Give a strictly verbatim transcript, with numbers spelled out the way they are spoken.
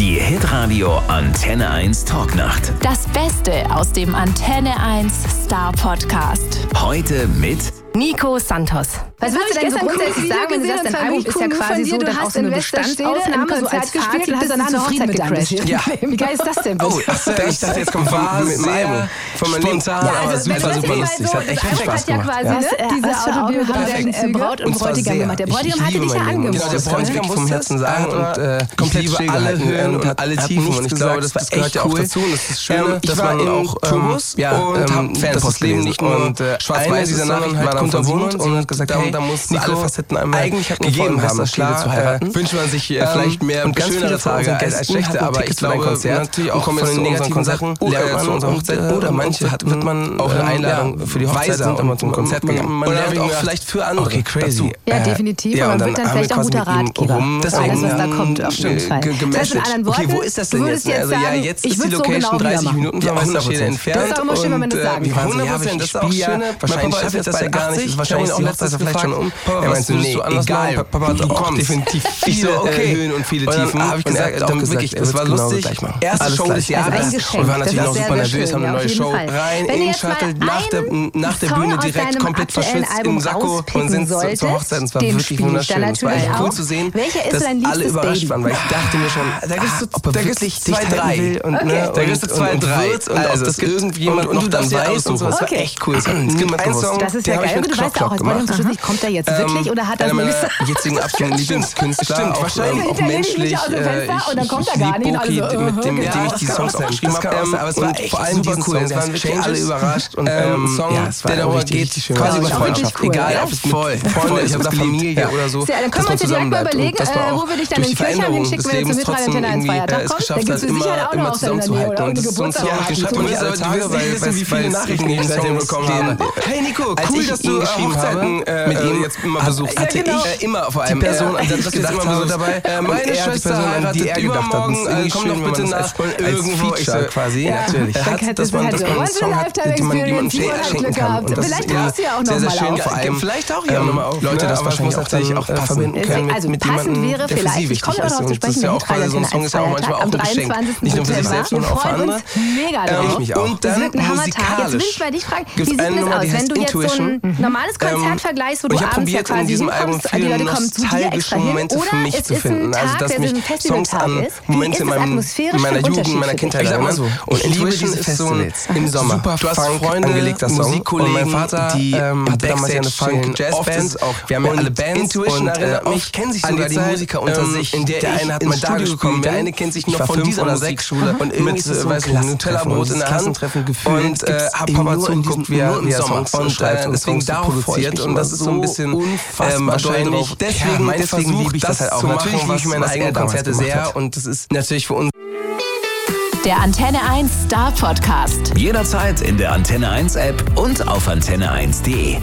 Die Hitradio Antenne eins Talknacht. Das Beste aus dem Antenne eins Star Podcast. Heute mit Nico Santos. Was würdest du denn so grundsätzlich sagen, wenn du sagst, dein Album ist ja quasi so dann auch so eine Bestandsaufnahme, so als Fazit, bist du dann Frieden mit deinem Leben. Ja. Wie geil ist das denn bitte? Oh, ich dachte, jetzt kommt war mit dem Album. Von meinem Leben Ja, aber also, super, super lustig. So, Hat echt das viel Spaß hat ja gemacht. quasi Ja. ne, diese Was für Autobiografie Augen, Braut und, und Bräutigam gemacht. Der Bräutigam hatte dich ja angemusst. Genau, der Bräutigam vom Herzen sagen und äh, komplett liebe alle Höhen und alle Tiefen. Und ich glaube, das, das gehört ja auch dazu. Und das ist schön, dass man auch Tourbus und Fanpost Leben nicht nur schwarz-weiß dieser Nachricht war dann von Simon und hat gesagt, da muss alle Facetten einmal eigentlich gegeben haben, das Leben zu heiraten. Wünscht man sich vielleicht mehr und schönere Tage als schlechte, aber ich glaube natürlich auch von den negativen Sachen lernt man unsere Hochzeit oder manche hat wird man auch eine Einladung für die Hochzeit sind immer zum Konzert gegangen. Man lernt auch vielleicht für andere. Okay, crazy. Ja, definitiv. Und man wird dann vielleicht auch ein guter Ratgeber für alles, was da kommt, auf jeden Fall. Das heißt, mit anderen Worten, okay, wo ist das denn jetzt? Also ja, jetzt ist die Location dreißig Minuten von Wasserschäde entfernt. Das ist auch immer schön, wenn man das sagt. hundert Prozent, das ist auch schön. Wahrscheinlich schafft das ja gar nicht. Wahrscheinlich auch letztes Jahr vielleicht schon um. Er meinte, nee, egal, Papa, du kommst. Definitiv viele Höhen und viele Tiefen. Habe ich gesagt, dann wirklich, das war lustig. Erste Show des Jahres. Wir waren natürlich noch super nervös, haben eine neue Show rein, in Shuttle, nach der Bühne direkt komplett verschwitzt im Sakko und sind zur Hochzeit. Und es war wirklich wunderschön. Es war echt cool zu sehen, dass alle überrascht waren, weil ich dachte mir schon, da gibt es zwei, drei. Da gibt es zwei, drei. Und also, dass irgendjemand noch dann weiß und so. Das war echt cool. Es hat niemand gewusst. Das ist ja geil. Und du weißt auch, als Bräutigam zum Schluss nicht, kommt der jetzt wirklich oder hat er nur gesagt? Jetzigen absoluten Lieblingskünstler, stimmt, wahrscheinlich auch menschlich. Und dann kommt er gar nicht. Mit dem ich die Songs auch geschrieben habe. Aber es war echt vor allem super cool. Es waren wirklich alle überrascht. Und ein Song, der darüber geht, quasi über Freundschaft. Egal, ob es mit Freunde ist oder Familie oder so. Dann können wir uns ja direkt mal überlegen, wo wir dich dann in die Kirche hinschicken, wenn du zum Hitradio Antenne eins Feiertag kommst. Da gibt es mit Sicherheit auch noch auf deiner Nähe oder eine Geburtstag. Ich schreibe mir alle Tage, weil wie viele Nachrichten ich seitdem bekommen habe. Hey Nico, cool, dass du Hochzeiten mit ihm jetzt immer besucht. Hatte ich immer vor allem die Person, an das gedacht habe dabei. Meine Schwester heiratet übermorgen, komm doch bitte nach irgendwo. Quasi, natürlich. Er hat, dass man, dass man einen Song hat, den man jemandem schenken kann. Und das ist sehr, sehr schön. Vor allem vielleicht auch hier nochmal auf. Leute, das wahrscheinlich natürlich auch verbinden können also mit jemandem, der für sie wichtig ist. Und das ist ja auch quasi so ein Song ist ja auch manchmal auch ein Geschenk. Nicht nur für sich selbst, sondern auch für andere. Mega drauf. Ich auch. Und dann musikalisch. Jetzt will ich mal dich fragen, wie sieht das aus, wenn du jetzt so ein normales Konzert vergleichst, wo du abends ja quasi hinkommst, die Leute kommen zu dir extra hin, oder es ist ein Tag, der so ein Festivaltag ist. Wie ist es atmosphärisch meiner Jugend, und meiner Kindheit, sag mal so. Und ich liebe diese Festivals im Sommer. Super du hast Freunde, angelegter Song. Musikkollegen, und mein Vater die ähm, hatte damals ja eine Funk-Jazz-Band. Wir haben ja alle Bands. Intuition erinnert mich kennen sich sogar die Musiker unter sich. In der der eine hat mal da gekommen, der eine kennt sich noch von dieser Musikschule und mit weiß nicht Nutella-Brot in der Hand gefühlt und hab Papa zugeguckt, wie er Songs schreibt und deswegen darauf produziert und das ist so ein bisschen wahrscheinlich deswegen mein Versuch, das halt auch natürlich liebe ich meine eigenen Konzerte sehr und das ist natürlich für uns der Antenne eins Star Podcast. Jederzeit in der Antenne eins App und auf antenne eins punkt de.